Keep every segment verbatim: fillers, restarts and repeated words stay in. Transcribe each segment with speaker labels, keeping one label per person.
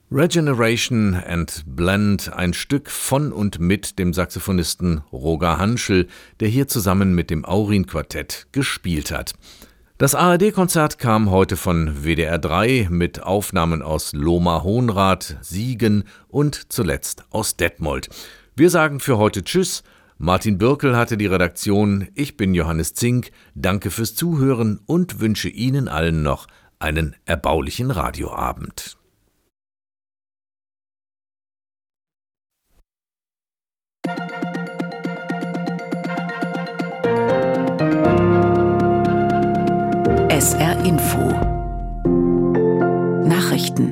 Speaker 1: Regeneration and Blend, ein Stück von und mit dem Saxophonisten Roger Hanschel, der hier zusammen mit dem Aurin-Quartett gespielt hat. Das A R D-Konzert kam heute von W D R drei mit Aufnahmen aus Lohmar-Hohenrath, Siegen und zuletzt aus Detmold. Wir sagen für heute Tschüss. Martin Bürkel hatte die Redaktion. Ich bin Johannes Zink. Danke fürs Zuhören und wünsche Ihnen allen noch einen erbaulichen Radioabend.
Speaker 2: S R Info Nachrichten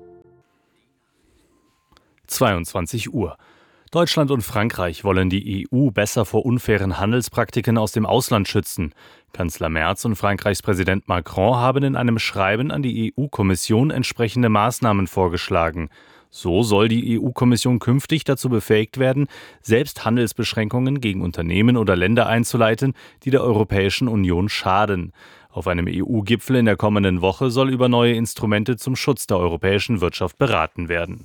Speaker 3: zweiundzwanzig Uhr. Deutschland und Frankreich wollen die E U besser vor unfairen Handelspraktiken aus dem Ausland schützen. Kanzler Merz und Frankreichs Präsident Macron haben in einem Schreiben an die E U-Kommission entsprechende Maßnahmen vorgeschlagen. So soll die E U-Kommission künftig dazu befähigt werden, selbst Handelsbeschränkungen gegen Unternehmen oder Länder einzuleiten, die der Europäischen Union schaden. Auf einem E U-Gipfel in der kommenden Woche soll über neue Instrumente zum Schutz der europäischen Wirtschaft beraten werden.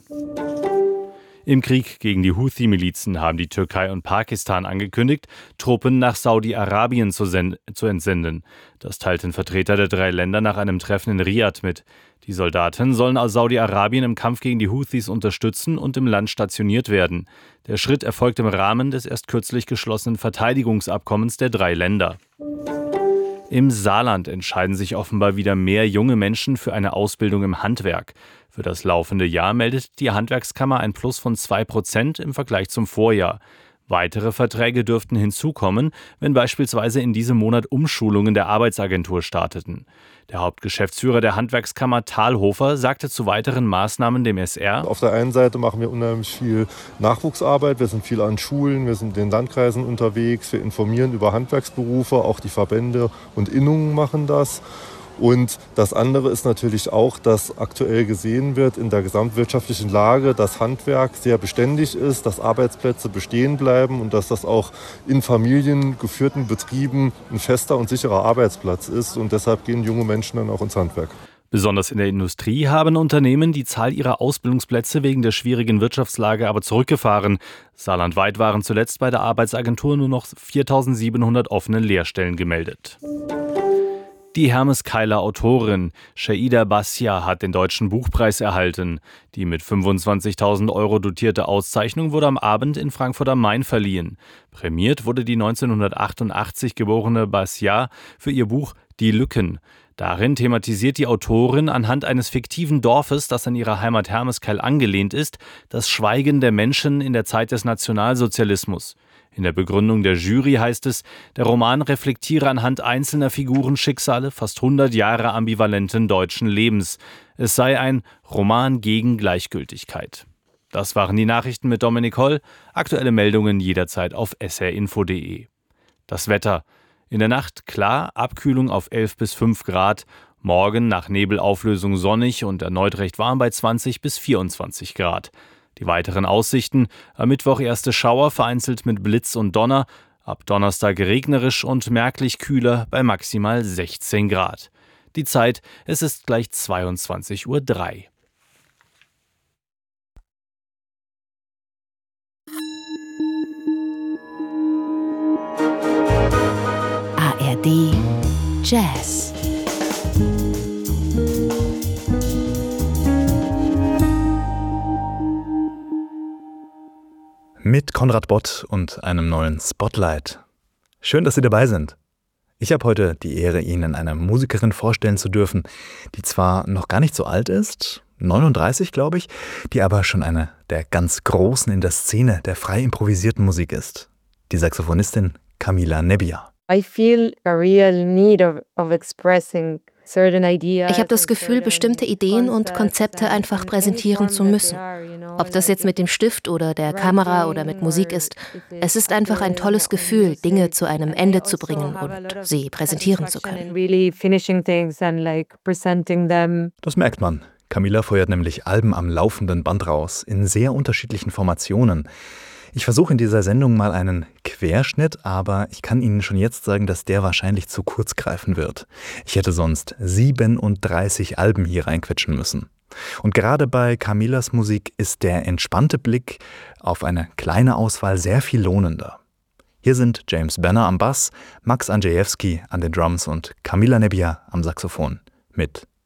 Speaker 3: Im Krieg gegen die Houthi-Milizen haben die Türkei und Pakistan angekündigt, Truppen nach Saudi-Arabien zu, sen- zu entsenden. Das teilten Vertreter der drei Länder nach einem Treffen in Riyadh mit. Die Soldaten sollen aus Saudi-Arabien im Kampf gegen die Houthis unterstützen und im Land stationiert werden. Der Schritt erfolgt im Rahmen des erst kürzlich geschlossenen Verteidigungsabkommens der drei Länder. Im Saarland entscheiden sich offenbar wieder mehr junge Menschen für eine Ausbildung im Handwerk. Für das laufende Jahr meldet die Handwerkskammer ein Plus von zwei Prozent im Vergleich zum Vorjahr. Weitere Verträge dürften hinzukommen, wenn beispielsweise in diesem Monat Umschulungen der Arbeitsagentur starteten. Der Hauptgeschäftsführer der Handwerkskammer Thalhofer sagte zu weiteren Maßnahmen dem S R:
Speaker 4: Auf der einen Seite machen wir unheimlich viel Nachwuchsarbeit, wir sind viel an Schulen, wir sind in den Landkreisen unterwegs, wir informieren über Handwerksberufe, auch die Verbände und Innungen machen das. Und das andere ist natürlich auch, dass aktuell gesehen wird in der gesamtwirtschaftlichen Lage, dass Handwerk sehr beständig ist, dass Arbeitsplätze bestehen bleiben und dass das auch in familiengeführten Betrieben ein fester und sicherer Arbeitsplatz ist. Und deshalb gehen junge Menschen dann auch ins Handwerk.
Speaker 3: Besonders in der Industrie haben Unternehmen die Zahl ihrer Ausbildungsplätze wegen der schwierigen Wirtschaftslage aber zurückgefahren. Saarlandweit waren zuletzt bei der Arbeitsagentur nur noch viertausendsiebenhundert offene Lehrstellen gemeldet. Die Hermes-Keiler Autorin Shaida Bassia hat den Deutschen Buchpreis erhalten. Die mit fünfundzwanzigtausend Euro dotierte Auszeichnung wurde am Abend in Frankfurt am Main verliehen. Prämiert wurde die neunzehnhundertachtundachtzig geborene Bassia für ihr Buch Die Lücken. Darin thematisiert die Autorin anhand eines fiktiven Dorfes, das an ihre Heimat Hermeskeil angelehnt ist, das Schweigen der Menschen in der Zeit des Nationalsozialismus. In der Begründung der Jury heißt es, der Roman reflektiere anhand einzelner Figuren Schicksale fast hundert Jahre ambivalenten deutschen Lebens. Es sei ein Roman gegen Gleichgültigkeit. Das waren die Nachrichten mit Dominik Holl. Aktuelle Meldungen jederzeit auf s r info punkt d e. Das Wetter. In der Nacht klar, Abkühlung auf elf bis fünf Grad. Morgen nach Nebelauflösung sonnig und erneut recht warm bei zwanzig bis vierundzwanzig Grad. Die weiteren Aussichten: am Mittwoch erste Schauer, vereinzelt mit Blitz und Donner. Ab Donnerstag regnerisch und merklich kühler bei maximal sechzehn Grad. Die Zeit, es ist gleich zweiundzwanzig Uhr drei.
Speaker 2: A R D Jazz.
Speaker 5: Mit Konrad Bott und einem neuen Spotlight. Schön, dass Sie dabei sind. Ich habe heute die Ehre, Ihnen eine Musikerin vorstellen zu dürfen, die zwar noch gar nicht so alt ist, neununddreißig glaube ich, die aber schon eine der ganz Großen in der Szene der frei improvisierten Musik ist. Die Saxophonistin Camila Nebbia.
Speaker 6: I feel a real need of, of expressing
Speaker 7: Ich habe das Gefühl, bestimmte Ideen und Konzepte einfach präsentieren zu müssen. Ob das jetzt mit dem Stift oder der Kamera oder mit Musik ist, es ist einfach ein tolles Gefühl, Dinge zu einem Ende zu bringen und sie präsentieren zu können.
Speaker 5: Das merkt man. Camila feuert nämlich Alben am laufenden Band raus, in sehr unterschiedlichen Formationen. Ich versuche in dieser Sendung mal einen Querschnitt, aber ich kann Ihnen schon jetzt sagen, dass der wahrscheinlich zu kurz greifen wird. Ich hätte sonst siebenunddreißig Alben hier reinquetschen müssen. Und gerade bei Camillas Musik ist der entspannte Blick auf eine kleine Auswahl sehr viel lohnender. Hier sind James Banner am Bass, Max Andrzejewski an den Drums und Camilla Nebbia am Saxophon mit